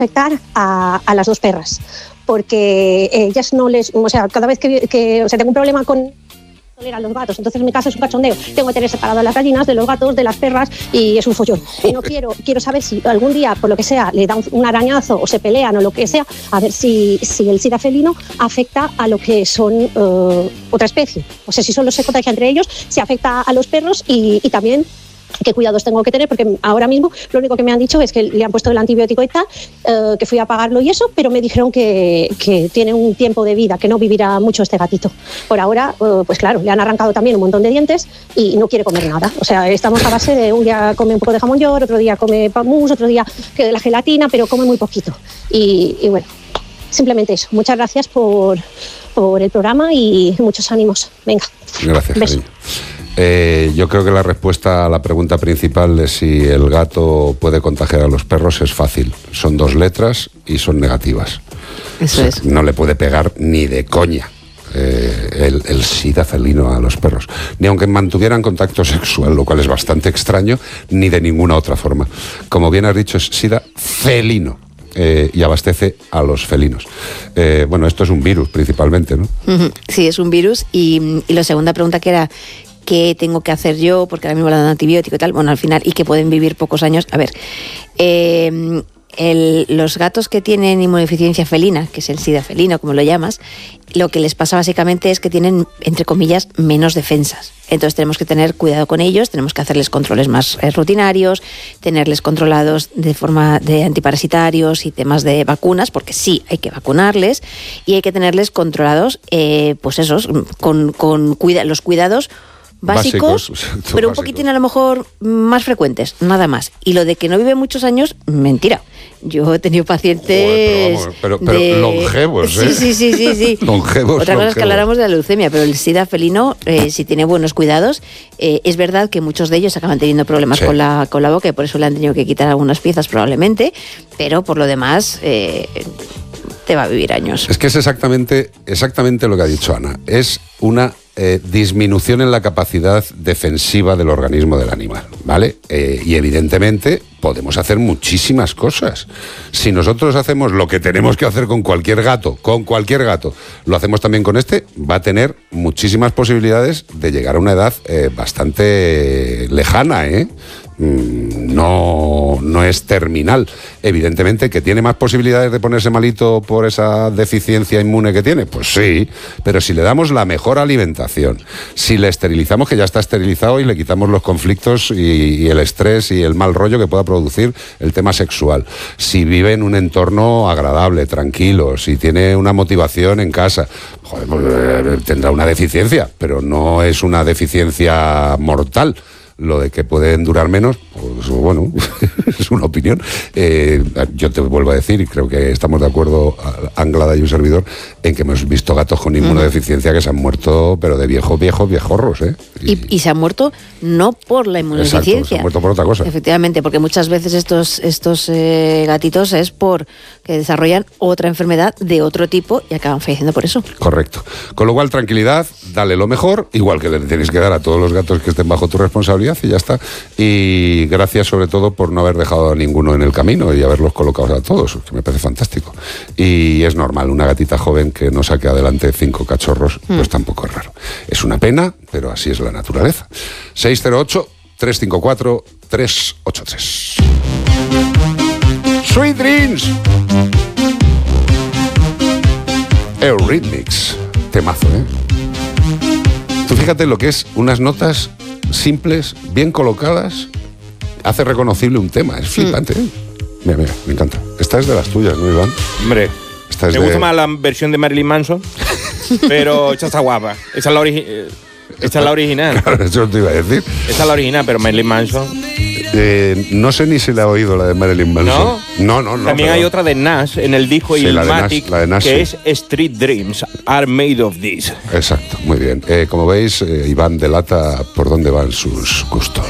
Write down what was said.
afectar a las dos perras, porque ellas no les, o sea, cada vez que tengo un problema con toleran los gatos, entonces en mi caso es un cachondeo, tengo que tener separado a las gallinas de los gatos, de las perras, y es un follón. Y no quiero saber si algún día, por lo que sea, le da un arañazo o se pelean o lo que sea, a ver si el SIDA felino afecta a lo que son otra especie. O sea, si solo se contagia entre ellos, se afecta a los perros y también qué cuidados tengo que tener, porque ahora mismo lo único que me han dicho es que le han puesto el antibiótico y tal, que fui a pagarlo y eso, pero me dijeron que tiene un tiempo de vida, que no vivirá mucho este gatito. Por ahora, pues claro, le han arrancado también un montón de dientes y no quiere comer nada. O sea, estamos a base de un día come un poco de jamón york, otro día come mousse, otro día que la gelatina, pero come muy poquito. Y bueno, simplemente eso. Muchas gracias por el programa y muchos ánimos. Venga. Gracias, cariño. Yo creo que la respuesta a la pregunta principal de si el gato puede contagiar a los perros es fácil. Son 2 letras y son negativas. Eso es. No le puede pegar ni de coña el SIDA felino a los perros. Ni aunque mantuvieran contacto sexual, lo cual es bastante extraño, ni de ninguna otra forma. Como bien has dicho, es SIDA felino. Y abastece a los felinos. Bueno, esto es un virus principalmente, ¿no? Sí, es un virus. Y la segunda pregunta que era, ¿qué tengo que hacer yo? Porque ahora mismo le dan antibiótico y tal. Bueno, al final, y que pueden vivir pocos años. A ver, los gatos que tienen inmunodeficiencia felina, que es el SIDA felino, como lo llamas, lo que les pasa básicamente es que tienen, entre comillas, menos defensas. Entonces tenemos que tener cuidado con ellos, tenemos que hacerles controles más rutinarios, tenerles controlados de forma de antiparasitarios y temas de vacunas, porque sí, hay que vacunarles y hay que tenerles controlados, pues esos, con los cuidados básicos, pero un poquitín a lo mejor más frecuentes, nada más. Y lo de que no vive muchos años, mentira. Yo he tenido pacientes... Pero longevos, ¿eh? Sí. Longevos. Otra cosa es que habláramos de la leucemia, pero el SIDA felino, si tiene buenos cuidados, es verdad que muchos de ellos acaban teniendo problemas con la boca y por eso le han tenido que quitar algunas piezas probablemente, pero por lo demás... te va a vivir años. Es que es exactamente lo que ha dicho Ana. Es una disminución en la capacidad defensiva del organismo del animal, ¿vale? Y evidentemente podemos hacer muchísimas cosas. Si nosotros hacemos lo que tenemos que hacer con cualquier gato, lo hacemos también con este, va a tener muchísimas posibilidades de llegar a una edad bastante lejana, ¿eh? No es terminal. Evidentemente que tiene más posibilidades de ponerse malito por esa deficiencia inmune que tiene, pues sí, pero si le damos la mejor alimentación, si le esterilizamos, que ya está esterilizado, y le quitamos los conflictos y el estrés y el mal rollo que pueda producir el tema sexual, si vive en un entorno agradable, tranquilo, si tiene una motivación en casa, joder, pues, tendrá una deficiencia, pero no es una deficiencia mortal. Lo de que pueden durar menos, pues bueno, es una opinión. Yo te vuelvo a decir, y creo que estamos de acuerdo, Anglada y un servidor, en que hemos visto gatos con inmunodeficiencia que se han muerto, pero de viejorros, ¿eh? Y se han muerto no por la inmunodeficiencia. Exacto, se han muerto por otra cosa. Efectivamente, porque muchas veces estos gatitos es por que desarrollan otra enfermedad de otro tipo y acaban falleciendo por eso. Correcto. Con lo cual, tranquilidad, dale lo mejor, igual que le tenéis que dar a todos los gatos que estén bajo tu responsabilidad, y ya está. Y gracias sobre todo por no haber dejado a ninguno en el camino y haberlos colocado a todos, que me parece fantástico. Y es normal, una gatita joven que no saque adelante 5 cachorros, pues tampoco es raro. Es una pena, pero así es la naturaleza. 608-354-383. Sweet Dreams. Eurythmics. Temazo, ¿eh? Tú fíjate lo que es unas notas simples, bien colocadas, hace reconocible un tema, es flipante, ¿eh? Mira, me encanta. Esta es de las tuyas, ¿no, Iván? Hombre, me gusta más la versión de Marilyn Manson, pero esta está guapa. Esa es la original. Claro, eso te iba a decir. Esa es la original, pero Marilyn Manson... no sé ni si la he oído, la de Marilyn Manson. No. También hay otra de Nash en el disco Illmatic, que es Street Dreams Are Made of This. Exacto, muy bien. Como veis, Iván delata por dónde van sus gustos.